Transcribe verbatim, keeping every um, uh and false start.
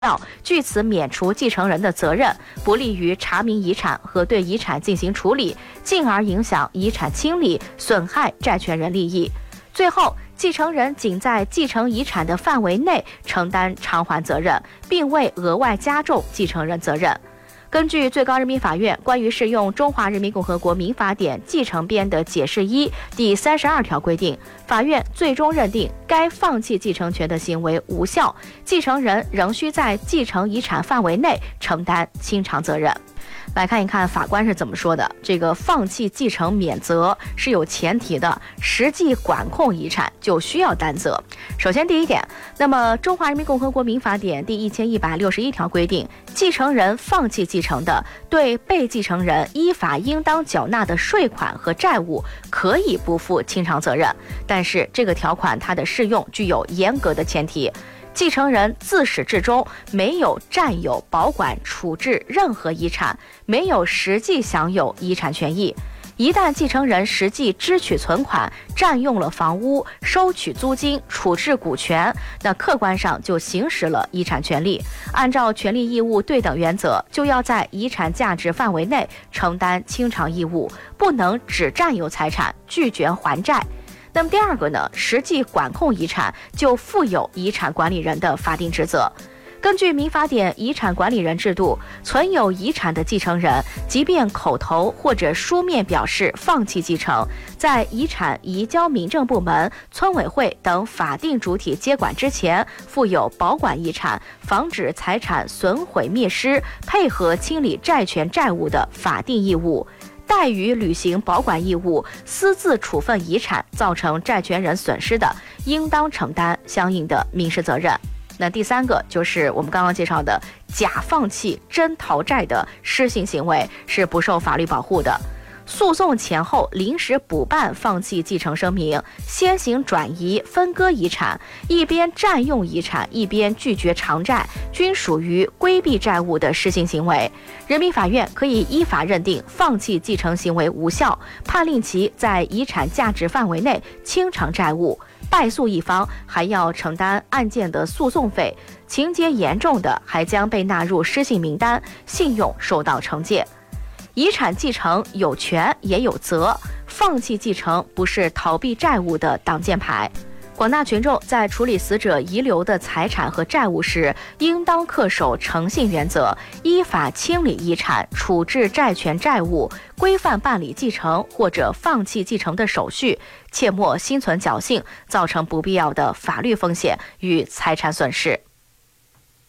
据此免除继承人的责任，不利于查明遗产和对遗产进行处理，进而影响遗产清理，损害债权人利益。最后，继承人仅在继承遗产的范围内承担偿还责任，并未额外加重继承人责任。根据最高人民法院关于适用《中华人民共和国民法典继承编》的解释一第三十二条规定，法院最终认定该放弃继承权的行为无效，继承人仍需在继承遗产范围内承担清偿责任。来看一看法官是怎么说的。这个放弃继承免责是有前提的，实际管控遗产就需要担责。首先第一点，那么中华人民共和国民法典第一千一百六十一条规定，继承人放弃继承的，对被继承人依法应当缴纳的税款和债务可以不负清偿责任，但是这个条款它的适用具有严格的前提。继承人自始至终没有占有、保管、处置任何遗产，没有实际享有遗产权益。一旦继承人实际支取存款、占用了房屋、收取租金、处置股权，那客观上就行使了遗产权利。按照权利义务对等原则，就要在遗产价值范围内承担清偿义务，不能只占有财产，拒绝还债。那么第二个呢，实际管控遗产就负有遗产管理人的法定职责。根据民法典遗产管理人制度，存有遗产的继承人，即便口头或者书面表示放弃继承，在遗产移交民政部门、村委会等法定主体接管之前，负有保管遗产、防止财产损毁灭失、配合清理债权债务的法定义务。怠于履行保管义务，私自处分遗产，造成债权人损失的，应当承担相应的民事责任。那第三个就是我们刚刚介绍的假放弃、真逃债的失信行为，是不受法律保护的。诉讼前后临时补办放弃继承声明，先行转移分割遗产，一边占用遗产一边拒绝偿债，均属于规避债务的失信行为。人民法院可以依法认定放弃继承行为无效，判令其在遗产价值范围内清偿债务。败诉一方还要承担案件的诉讼费，情节严重的还将被纳入失信名单，信用受到惩戒。遗产继承有权也有责，放弃继承不是逃避债务的挡箭牌。广大群众在处理死者遗留的财产和债务时，应当恪守诚信原则，依法清理遗产、处置债权债务，规范办理继承或者放弃继承的手续，切莫心存侥幸，造成不必要的法律风险与财产损失。